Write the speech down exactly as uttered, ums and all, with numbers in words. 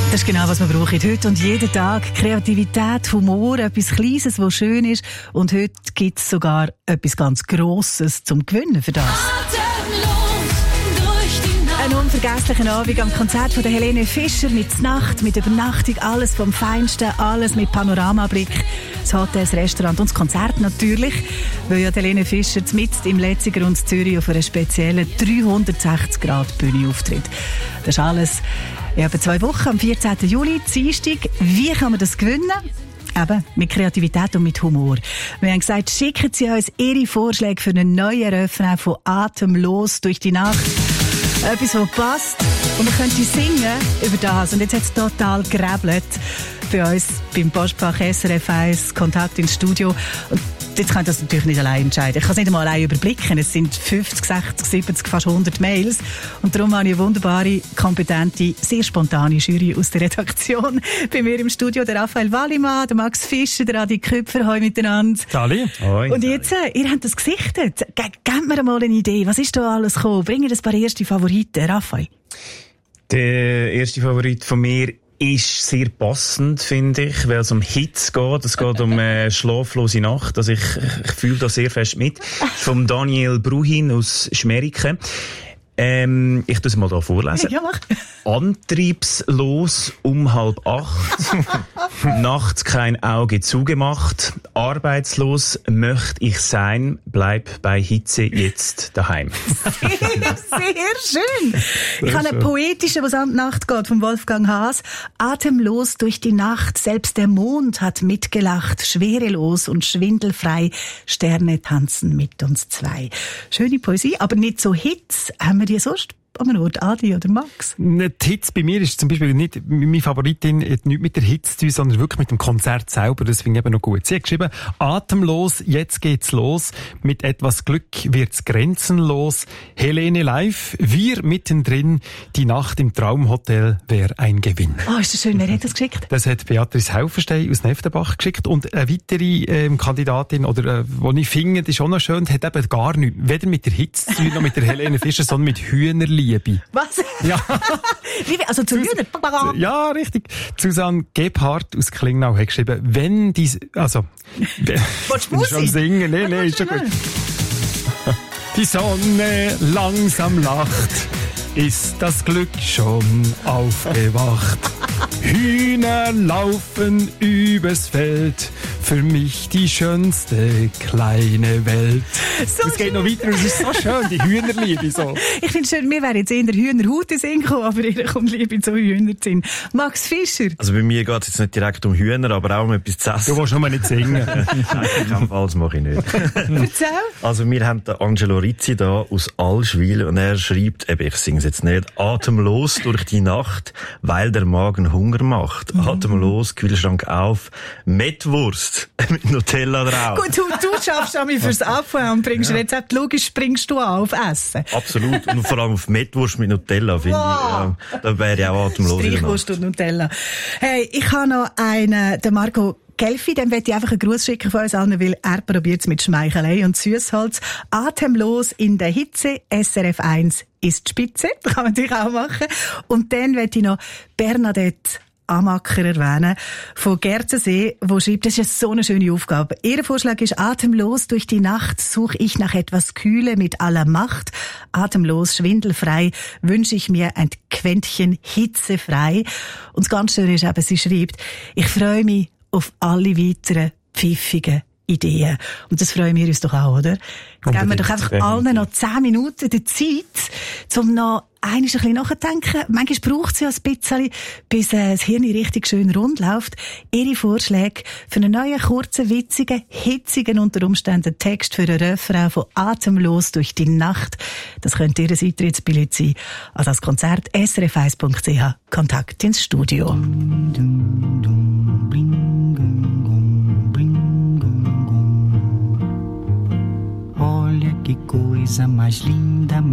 Das ist genau, was wir brauchen. Heute und jeden Tag. Kreativität, Humor, etwas Kleines, was schön ist. Und heute gibt es sogar etwas ganz Grosses zum Gewinnen für das. Ein unvergesslicher Abend am Konzert von der Helene Fischer mit Nacht, mit Übernachtung, alles vom Feinsten, alles mit Panoramablick. Das Hotel, das Restaurant und das Konzert natürlich, weil ja Helene Fischer mitten im Letziger und Zürich auf einer speziellen dreihundertsechzig Grad Bühne auftritt. Das ist alles in etwa zwei Wochen, am vierzehnten Juli, Dienstag. Wie kann man das gewinnen? Eben, mit Kreativität und mit Humor. Wir haben gesagt, schicken Sie uns Ihre Vorschläge für einen neuen Refrain von Atemlos durch die Nacht. Etwas, was passt. Und man könnte singen über das. Und jetzt hat es total gerebelt bei uns beim Postfach S R F eins, Kontakt ins Studio. Und jetzt kann ich das natürlich nicht allein entscheiden. Ich kann es nicht einmal allein überblicken. Es sind fünfzig, sechzig, siebzig, fast hundert Mails. Und darum habe ich eine wunderbare, kompetente, sehr spontane Jury aus der Redaktion. Bei mir im Studio der Raphael Wallimann, der Max Fischer, der Adi Küpfer. Hoi miteinander. Sali. Hoi. Und jetzt, ihr habt das gesichtet. Ge- gebt mir mal eine Idee. Was ist da alles gekommen? Bringen ein paar erste Favoriten. Raphael. Der erste Favorit von mir ist sehr passend, finde ich, weil es um Hits geht. Es geht um äh, schlaflose Nacht. Also ich, ich fühle da sehr fest mit. Vom Daniel Bruhin aus Schmeriken. Ähm, ich tue es mal hier vorlesen. Ja, mach. Antriebslos um halb acht. Nachts kein Auge zugemacht. Arbeitslos möchte ich sein. Bleib bei Hitze jetzt daheim. Sehr, sehr schön. Ich habe einen poetischen, was an die Nacht geht, von Wolfgang Haas. Atemlos durch die Nacht. Selbst der Mond hat mitgelacht. Schwerelos und schwindelfrei. Sterne tanzen mit uns zwei. Schöne Poesie, aber nicht so Hits. Haben wir die sonst an einem Ort, Adi oder Max? Die Hits bei mir ist zum Beispiel nicht, meine Favoritin hat nicht mit der Hits zu tun, sondern wirklich mit dem Konzert selber. Das finde ich eben noch gut. Sie hat geschrieben, atemlos, jetzt geht's los. Mit etwas Glück wird's grenzenlos. Helene live, wir mittendrin. Die Nacht im Traumhotel wäre ein Gewinn. Ah, oh, ist das schön. Wer hat das geschickt? Das hat Beatrice Hauferstein aus Neftenbach geschickt. Und eine weitere ähm, Kandidatin, oder, äh, die ich finde, die ist auch noch schön, hat eben gar nichts, weder mit der Hits zu tun, noch mit der Helene Fischer, sondern mit Hühnerliebe. Was? Ja. Liebe, also zu Hühner? Ja, richtig. Susanne Gebhardt aus Klingnau hat geschrieben, wenn die, also, Wolltest du schon singen? Nee, nee, ist schon gut. Die Sonne langsam lacht, ist das Glück schon aufgewacht. Hühner laufen übers Feld, für mich die schönste kleine Welt. So es geht schön. noch weiter, es ist so schön, die Hühnerliebe so. Ich finde es schön, wir wären jetzt eher Hühnerhaut in Sinn gekommen, aber ihr kommt Liebe zu Hühner zu Sinn. Max Fischer. Also bei mir geht es jetzt nicht direkt um Hühner, aber auch um etwas zu essen. Du willst nur nicht singen. Nein, das mache ich nicht. Erzähl. Also wir haben den Angelo Rizzi da aus Allschwil und er schreibt, eben, ich singe es jetzt nicht, atemlos durch die Nacht, weil der Magen Hunger macht. Mhm. Atemlos, Kühlschrank auf, Mettwurst mit Nutella drauf. Gut, du, du schaffst an mich fürs Abfahren und bringst ja. Rezept. Logisch springst du an auf Essen. Absolut. Und vor allem auf Mettwurst mit Nutella, finde wow. ich. Ja, da wäre ich auch atemlos. Streichwurst und Nutella. Hey, ich habe noch einen, den Marco Gelfi, dem möchte ich einfach einen Gruß schicken von uns allen, weil er probiert es mit Schmeichelei und Süßholz. Atemlos in der Hitze, S R F eins ist die Spitze. Das kann man natürlich auch machen. Und dann möchte ich noch Bernadette Amacker erwähnen, von Gerzensee, wo schreibt, das ist so eine schöne Aufgabe. Ihr Vorschlag ist, atemlos durch die Nacht suche ich nach etwas Kühle mit aller Macht. Atemlos, schwindelfrei wünsche ich mir ein Quäntchen hitzefrei. Und das ganz Schöne ist eben, sie schreibt, ich freue mich auf alle weiteren pfiffigen Ideen. Und das freuen wir uns doch auch, oder? Jetzt geben wir doch einfach allen noch zehn Minuten die Zeit, um noch einmal ein bisschen nachzudenken. Manchmal braucht es ja ein bisschen, bis äh, das Hirn richtig schön rund läuft. Ihre Vorschläge für einen neuen, kurzen, witzigen, hitzigen, unter Umständen Text für einen Refrain von Atemlos durch die Nacht. Das könnte Ihr Eintrittsbillett sein. Also das Konzert S R F eins Punkt C H. Kontakt ins Studio. Olha que coisa mais linda.